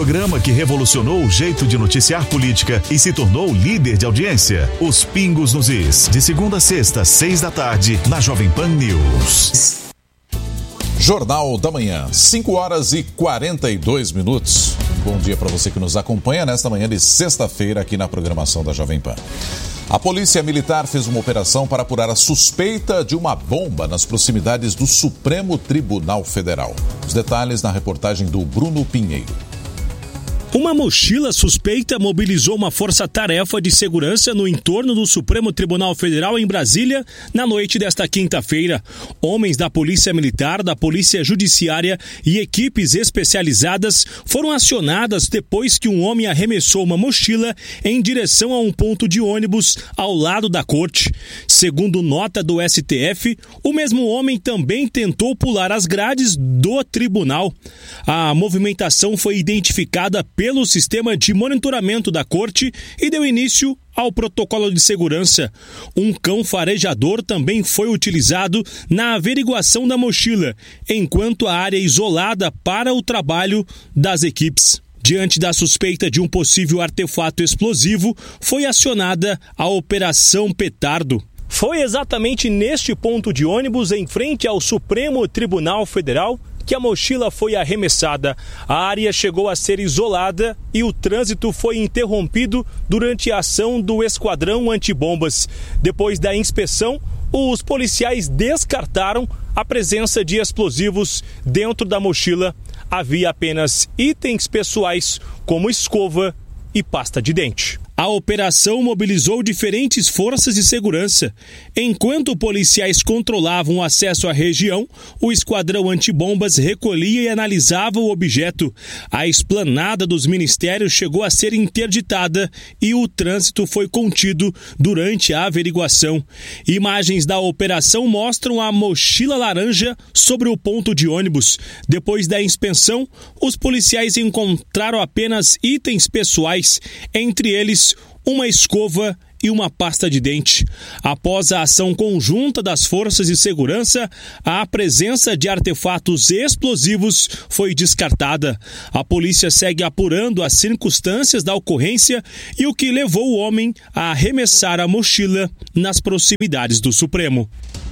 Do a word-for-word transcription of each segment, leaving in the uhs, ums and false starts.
programa que revolucionou o jeito de noticiar política e se tornou líder de audiência. Os Pingos nos Is, de segunda a sexta, seis da tarde, na Jovem Pan News. Jornal da Manhã, cinco horas e quarenta e dois minutos. Bom dia para você que nos acompanha nesta manhã de sexta-feira aqui na programação da Jovem Pan. A Polícia Militar fez uma operação para apurar a suspeita de uma bomba nas proximidades do Supremo Tribunal Federal. Os detalhes na reportagem do Bruno Pinheiro. Uma mochila suspeita mobilizou uma força-tarefa de segurança no entorno do Supremo Tribunal Federal em Brasília na noite desta quinta-feira. Homens da Polícia Militar, da Polícia Judiciária e equipes especializadas foram acionadas depois que um homem arremessou uma mochila em direção a um ponto de ônibus ao lado da corte. Segundo nota do S T F, o mesmo homem também tentou pular as grades do tribunal. A movimentação foi identificada pelo sistema de monitoramento da corte e deu início ao protocolo de segurança. Um cão farejador também foi utilizado na averiguação da mochila, enquanto a área isolada para o trabalho das equipes. Diante da suspeita de um possível artefato explosivo, foi acionada a Operação Petardo. Foi exatamente neste ponto de ônibus, em frente ao Supremo Tribunal Federal, que a mochila foi arremessada. A área chegou a ser isolada e o trânsito foi interrompido durante a ação do Esquadrão Antibombas. Depois da inspeção, os policiais descartaram a presença de explosivos dentro da mochila. Havia apenas itens pessoais como escova e pasta de dente. A operação mobilizou diferentes forças de segurança. Enquanto policiais controlavam o acesso à região, o esquadrão antibombas recolhia e analisava o objeto. A esplanada dos ministérios chegou a ser interditada e o trânsito foi contido durante a averiguação. Imagens da operação mostram a mochila laranja sobre o ponto de ônibus. Depois da inspeção, os policiais encontraram apenas itens pessoais, entre eles uma escova e uma pasta de dente. Após a ação conjunta das forças de segurança, a presença de artefatos explosivos foi descartada. A polícia segue apurando as circunstâncias da ocorrência e o que levou o homem a arremessar a mochila nas proximidades do Supremo.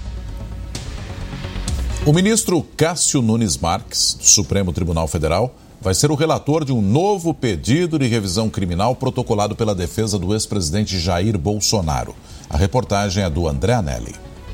O ministro Cássio Nunes Marques, do Supremo Tribunal Federal, vai ser o relator de um novo pedido de revisão criminal protocolado pela defesa do ex-presidente Jair Bolsonaro. A reportagem é do André Anelli.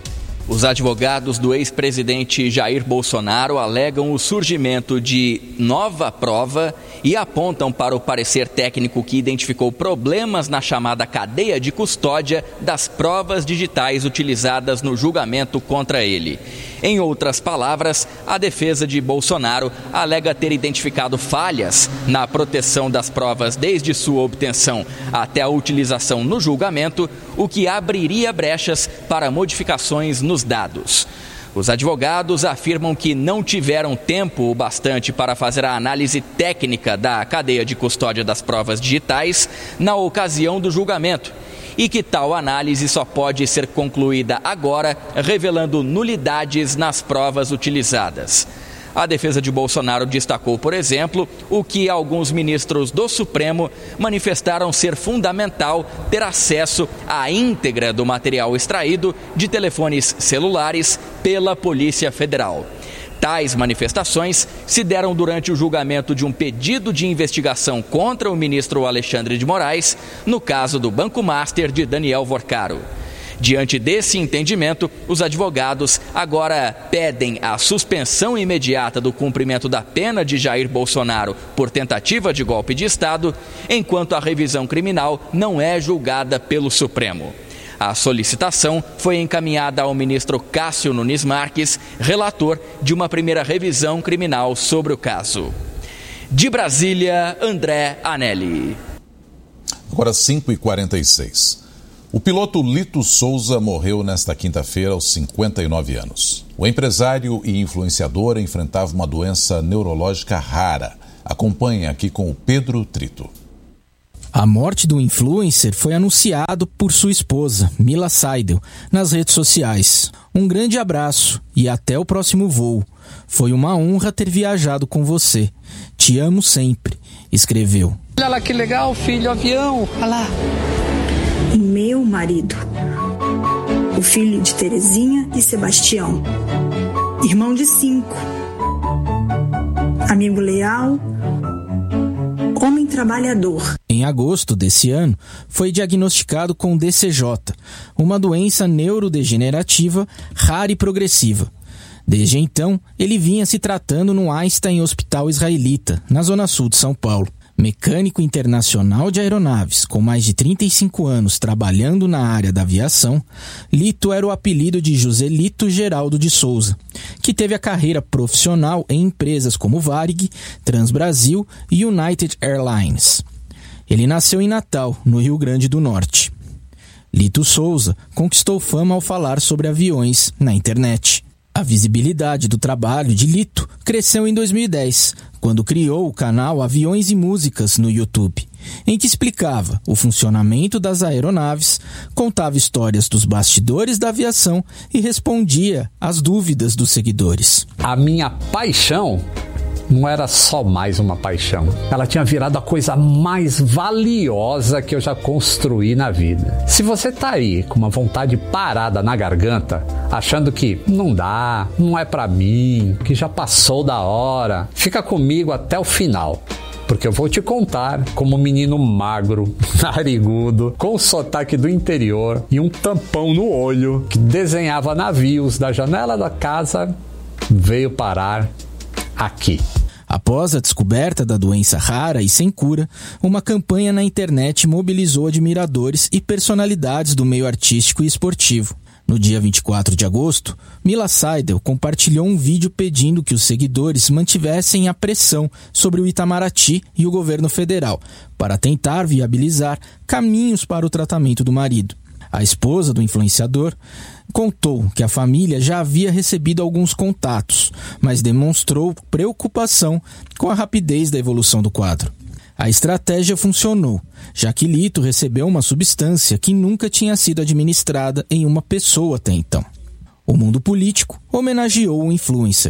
Os advogados do ex-presidente Jair Bolsonaro alegam o surgimento de nova prova e apontam para o parecer técnico que identificou problemas na chamada cadeia de custódia das provas digitais utilizadas no julgamento contra ele. Em outras palavras, a defesa de Bolsonaro alega ter identificado falhas na proteção das provas desde sua obtenção até a utilização no julgamento, o que abriria brechas para modificações nos dados. Os advogados afirmam que não tiveram tempo o bastante para fazer a análise técnica da cadeia de custódia das provas digitais na ocasião do julgamento e que tal análise só pode ser concluída agora, revelando nulidades nas provas utilizadas. A defesa de Bolsonaro destacou, por exemplo, o que alguns ministros do Supremo manifestaram ser fundamental ter acesso à íntegra do material extraído de telefones celulares pela Polícia Federal. Tais manifestações se deram durante o julgamento de um pedido de investigação contra o ministro Alexandre de Moraes, no caso do Banco Master de Daniel Vorcaro. Diante desse entendimento, os advogados agora pedem a suspensão imediata do cumprimento da pena de Jair Bolsonaro por tentativa de golpe de Estado, enquanto a revisão criminal não é julgada pelo Supremo. A solicitação foi encaminhada ao ministro Cássio Nunes Marques, relator de uma primeira revisão criminal sobre o caso. De Brasília, André Anelli. Agora cinco e quarenta e seis. O piloto Lito Souza morreu nesta quinta-feira aos cinquenta e nove anos. O empresário e influenciador enfrentava uma doença neurológica rara. Acompanhe aqui com o Pedro Trito. A morte do influencer foi anunciado por sua esposa, Mila Seidel, nas redes sociais. Um grande abraço e até o próximo voo. Foi uma honra ter viajado com você. Te amo sempre, escreveu. Olha lá que legal, filho, avião. Olha lá. Meu marido, o filho de Terezinha e Sebastião, irmão de cinco, amigo leal, homem trabalhador. Em agosto desse ano, foi diagnosticado com D C J, uma doença neurodegenerativa rara e progressiva. Desde então, ele vinha se tratando no Einstein Hospital Israelita, na zona sul de São Paulo. Mecânico internacional de aeronaves, com mais de trinta e cinco anos trabalhando na área da aviação, Lito era o apelido de Joselito Geraldo de Souza, que teve a carreira profissional em empresas como Varig, Transbrasil e United Airlines. Ele nasceu em Natal, no Rio Grande do Norte. Lito Souza conquistou fama ao falar sobre aviões na internet. A visibilidade do trabalho de Lito cresceu em dois mil e dez, quando criou o canal Aviões e Músicas no YouTube, em que explicava o funcionamento das aeronaves, contava histórias dos bastidores da aviação e respondia às dúvidas dos seguidores. A minha paixão não era só mais uma paixão. Ela tinha virado a coisa mais valiosa que eu já construí na vida. Se você tá aí com uma vontade parada na garganta, achando que não dá, não é pra mim, que já passou da hora, fica comigo até o final. Porque eu vou te contar como um menino magro, narigudo, com o sotaque do interior e um tampão no olho, que desenhava navios da janela da casa, veio parar aqui. Após a descoberta da doença rara e sem cura, uma campanha na internet mobilizou admiradores e personalidades do meio artístico e esportivo. No dia vinte e quatro de agosto, Mila Seidel compartilhou um vídeo pedindo que os seguidores mantivessem a pressão sobre o Itamaraty e o governo federal para tentar viabilizar caminhos para o tratamento do marido. A esposa do influenciador contou que a família já havia recebido alguns contatos, mas demonstrou preocupação com a rapidez da evolução do quadro. A estratégia funcionou, já que Lito recebeu uma substância que nunca tinha sido administrada em uma pessoa até então. O mundo político homenageou o influencer.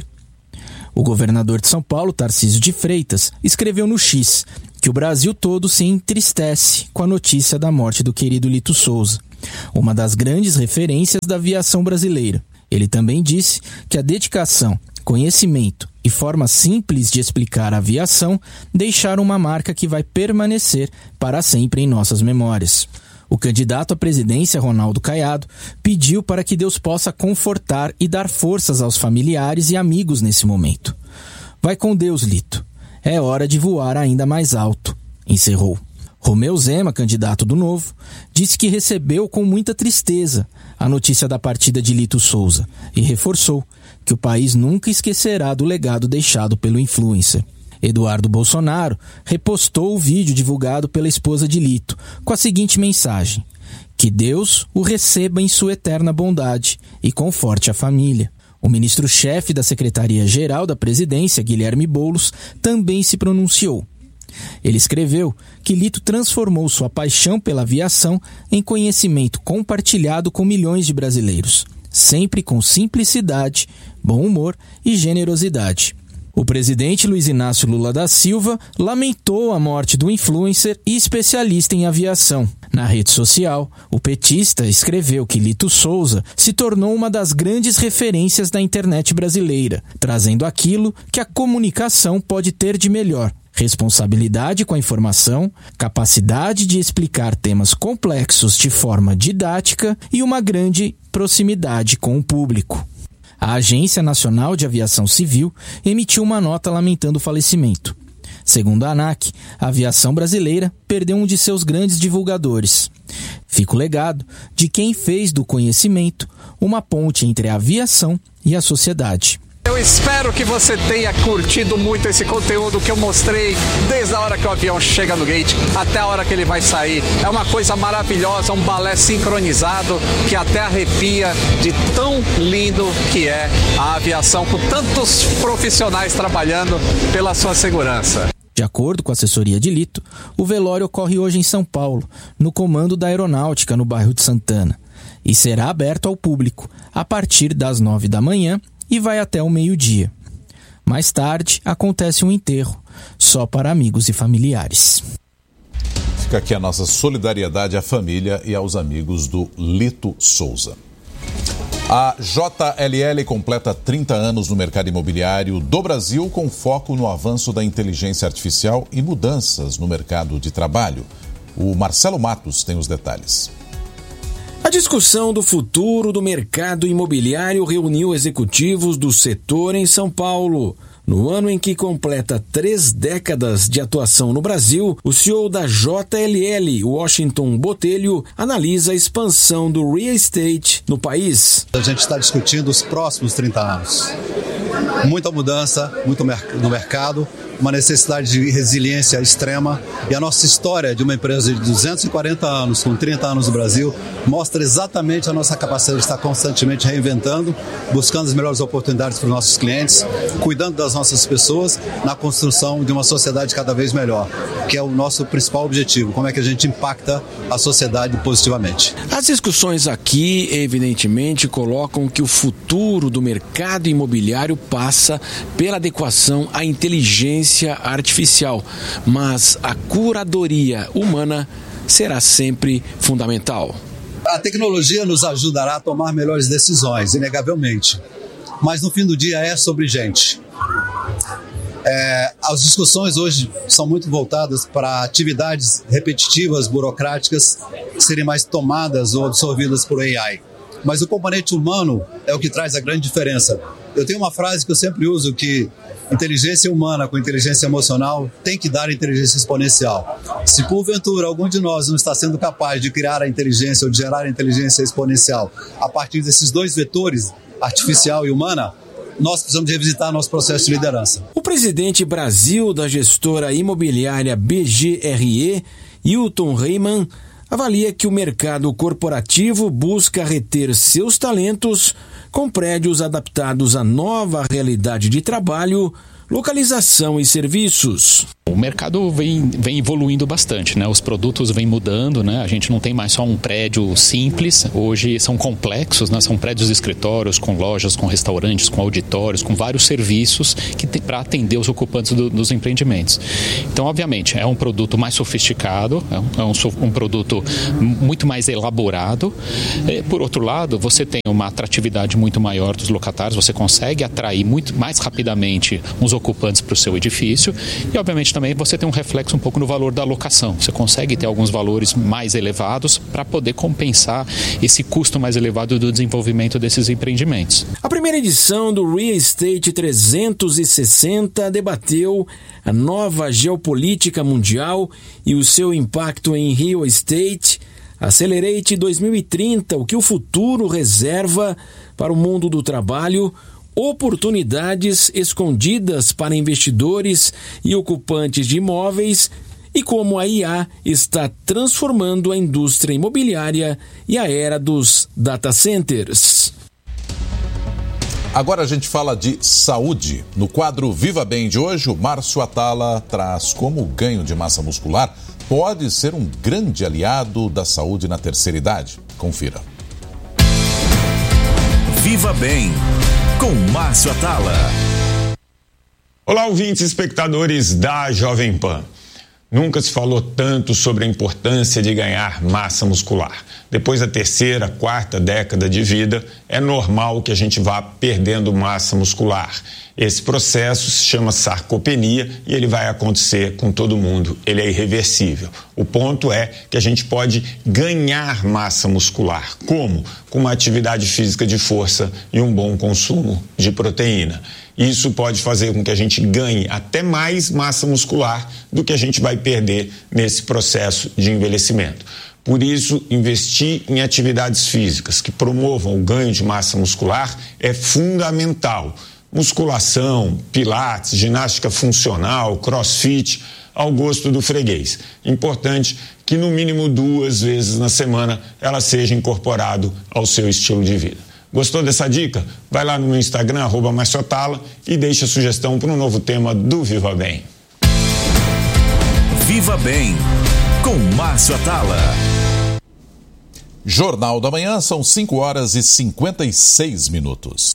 O governador de São Paulo, Tarcísio de Freitas, escreveu no X que o Brasil todo se entristece com a notícia da morte do querido Lito Souza, uma das grandes referências da aviação brasileira. Ele também disse que a dedicação, conhecimento e forma simples de explicar a aviação deixaram uma marca que vai permanecer para sempre em nossas memórias. O candidato à presidência, Ronaldo Caiado, pediu para que Deus possa confortar e dar forças aos familiares e amigos nesse momento. Vai com Deus, Lito. É hora de voar ainda mais alto, encerrou. Romeu Zema, candidato do Novo, disse que recebeu com muita tristeza a notícia da partida de Lito Souza e reforçou que o país nunca esquecerá do legado deixado pelo influencer. Eduardo Bolsonaro repostou o vídeo divulgado pela esposa de Lito com a seguinte mensagem: que Deus o receba em sua eterna bondade e conforte a família. O ministro-chefe da Secretaria-Geral da Presidência, Guilherme Boulos, também se pronunciou. Ele escreveu que Lito transformou sua paixão pela aviação em conhecimento compartilhado com milhões de brasileiros, sempre com simplicidade, bom humor e generosidade. O presidente Luiz Inácio Lula da Silva lamentou a morte do influencer e especialista em aviação. Na rede social, o petista escreveu que Lito Souza se tornou uma das grandes referências da internet brasileira, trazendo aquilo que a comunicação pode ter de melhor: responsabilidade com a informação, capacidade de explicar temas complexos de forma didática e uma grande proximidade com o público. A Agência Nacional de Aviação Civil emitiu uma nota lamentando o falecimento. Segundo a ANAC, a aviação brasileira perdeu um de seus grandes divulgadores. Fica o legado de quem fez do conhecimento uma ponte entre a aviação e a sociedade. Eu espero que você tenha curtido muito esse conteúdo que eu mostrei desde a hora que o avião chega no gate até a hora que ele vai sair. É uma coisa maravilhosa, um balé sincronizado que até arrepia de tão lindo que é a aviação, com tantos profissionais trabalhando pela sua segurança. De acordo com a assessoria de Lito, o velório ocorre hoje em São Paulo, no comando da Aeronáutica, no bairro de Santana, e será aberto ao público a partir das nove da manhã e vai até o meio-dia. Mais tarde, acontece um enterro, só para amigos e familiares. Fica aqui a nossa solidariedade à família e aos amigos do Lito Souza. A J L L completa trinta anos no mercado imobiliário do Brasil, com foco no avanço da inteligência artificial e mudanças no mercado de trabalho. O Marcelo Matos tem os detalhes. A discussão do futuro do mercado imobiliário reuniu executivos do setor em São Paulo. No ano em que completa três décadas de atuação no Brasil, o C E O da J L L, Washington Botelho, analisa a expansão do real estate no país. A gente está discutindo os próximos trinta anos. Muita mudança, muito no mercado, uma necessidade de resiliência extrema, e a nossa história de uma empresa de duzentos e quarenta anos, com trinta anos no Brasil, mostra exatamente a nossa capacidade de estar constantemente reinventando, buscando as melhores oportunidades para os nossos clientes, cuidando das nossas pessoas, na construção de uma sociedade cada vez melhor, que é o nosso principal objetivo, como é que a gente impacta a sociedade positivamente. As discussões aqui, evidentemente, colocam que o futuro do mercado imobiliário passa pela adequação à inteligência artificial, mas a curadoria humana será sempre fundamental. A tecnologia nos ajudará a tomar melhores decisões, inegavelmente, mas no fim do dia é sobre gente. É, as discussões hoje são muito voltadas para atividades repetitivas, burocráticas, serem mais tomadas ou absorvidas por A I. Mas o componente humano é o que traz a grande diferença. Eu tenho uma frase que eu sempre uso, que inteligência humana com inteligência emocional tem que dar inteligência exponencial. Se porventura algum de nós não está sendo capaz de criar a inteligência ou de gerar a inteligência exponencial a partir desses dois vetores, artificial e humana, nós precisamos revisitar nosso processo de liderança. O presidente Brasil da gestora imobiliária B G R E, Hilton Reimann, avalia que o mercado corporativo busca reter seus talentos com prédios adaptados à nova realidade de trabalho, localização e serviços. O mercado vem, vem evoluindo bastante, né? Os produtos vêm mudando, né? A gente não tem mais só um prédio simples, hoje são complexos, né? São prédios de escritórios com lojas, com restaurantes, com auditórios, com vários serviços que tem para atender os ocupantes do, dos empreendimentos. Então, obviamente, é um produto mais sofisticado, é um, é um, um produto muito mais elaborado. E, por outro lado, você tem uma atratividade muito maior dos locatários, você consegue atrair muito mais rapidamente os ocupantes para o seu edifício e, obviamente, também você tem um reflexo um pouco no valor da locação. Você consegue ter alguns valores mais elevados para poder compensar esse custo mais elevado do desenvolvimento desses empreendimentos. A primeira edição do Real Estate trezentos e sessenta debateu a nova geopolítica mundial e o seu impacto em real estate. Accelerate dois mil e trinta, o que o futuro reserva para o mundo do trabalho, oportunidades escondidas para investidores e ocupantes de imóveis e como a I A está transformando a indústria imobiliária e a era dos data centers. Agora a gente fala de saúde. No quadro Viva Bem de hoje, o Márcio Atala traz como o ganho de massa muscular pode ser um grande aliado da saúde na terceira idade. Confira. Viva Bem, com Márcio Atala. Olá, ouvintes e espectadores da Jovem Pan. Nunca se falou tanto sobre a importância de ganhar massa muscular. Depois da terceira, quarta década de vida, é normal que a gente vá perdendo massa muscular. Esse processo se chama sarcopenia e ele vai acontecer com todo mundo. Ele é irreversível. O ponto é que a gente pode ganhar massa muscular. Como? Com uma atividade física de força e um bom consumo de proteína. Isso pode fazer com que a gente ganhe até mais massa muscular do que a gente vai perder nesse processo de envelhecimento. Por isso, investir em atividades físicas que promovam o ganho de massa muscular é fundamental. Musculação, pilates, ginástica funcional, crossfit, ao gosto do freguês. Importante que no mínimo duas vezes na semana ela seja incorporado ao seu estilo de vida. Gostou dessa dica? Vai lá no meu Instagram, arroba Márcio Atala, e deixa a sugestão para um novo tema do Viva Bem. Viva Bem, com Márcio Atala. Jornal da Manhã, são cinco horas e cinquenta e seis minutos.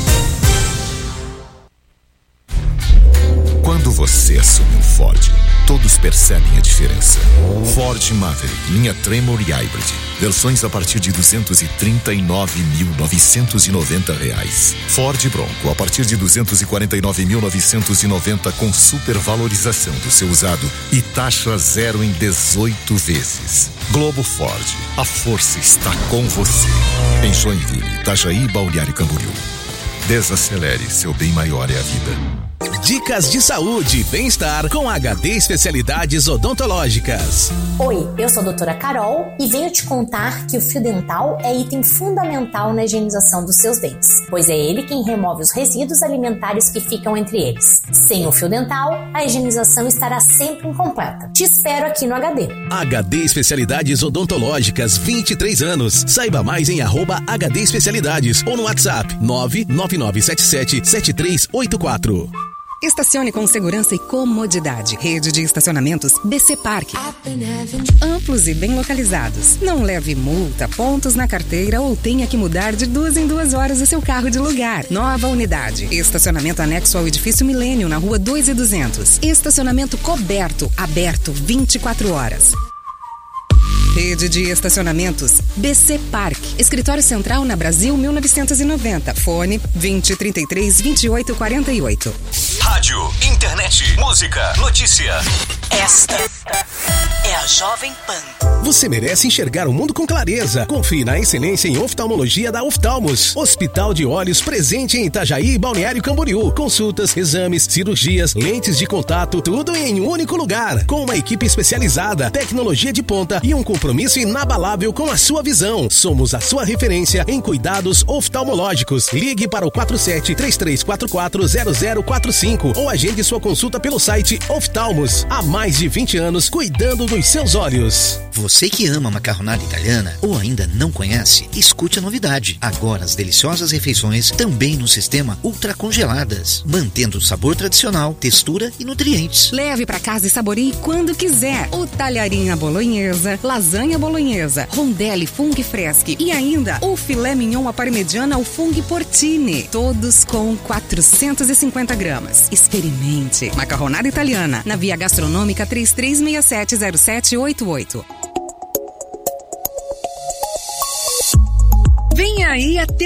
Quando você assume um Ford, todos percebem a diferença. Ford Maverick, linha Tremor e Hybrid. Versões a partir de duzentos e trinta e nove mil novecentos e noventa reais. Ford Bronco a partir de duzentos e quarenta e nove mil novecentos e noventa com supervalorização do seu usado e taxa zero em dezoito vezes. Globo Ford, a força está com você. Em Joinville, Itajaí e Balneário Camboriú. Desacelere, seu bem maior é a vida. Dicas de saúde e bem-estar com H D Especialidades Odontológicas. Oi, eu sou a doutora Carol e venho te contar que o fio dental é item fundamental na higienização dos seus dentes, pois é ele quem remove os resíduos alimentares que ficam entre eles. Sem o fio dental, a higienização estará sempre incompleta. Te espero aqui no H D. H D Especialidades Odontológicas, vinte e três anos. Saiba mais em arroba H D Especialidades ou no WhatsApp nove nove nove sete sete sete três oito quatro. Estacione com segurança e comodidade. Rede de estacionamentos B C Park. Amplos e bem localizados. Não leve multa, pontos na carteira ou tenha que mudar de duas em duas horas o seu carro de lugar. Nova unidade. Estacionamento anexo ao edifício Milênio, na rua dois e duzentos. Estacionamento coberto, aberto vinte e quatro horas. Rede de estacionamentos B C Park. Escritório Central na Brasil mil novecentos e noventa. Fone vinte, trinta e três, vinte e oito, quarenta e oito. Rádio, internet, música, notícia. Esta é a Jovem Pan. Você merece enxergar o mundo com clareza. Confie na excelência em oftalmologia da Oftalmos. Hospital de Olhos presente em Itajaí e Balneário Camboriú. Consultas, exames, cirurgias, lentes de contato, tudo em um único lugar. Com uma equipe especializada, tecnologia de ponta e um compromisso inabalável com a sua visão. Somos a sua referência em cuidados oftalmológicos. Ligue para o quatro sete, três três quatro quatro, zero zero quatro cinco ou agende sua consulta pelo site Oftalmos. Há mais de vinte anos cuidando dos seus olhos. Você que ama macarronada italiana ou ainda não conhece, escute a novidade. Agora as deliciosas refeições também no sistema ultracongeladas, mantendo o sabor tradicional, textura e nutrientes. Leve para casa e saboreie quando quiser. O talharinha bolonhesa, lasanha bolonhesa, rondelli funghi freschi e ainda o filé mignon à parmegiana ao funghi porcini. Todos com quatrocentos e cinquenta gramas. Experimente. Macarronada italiana, na Via Gastronômica três três seis sete zero sete oito oito. Vem aí a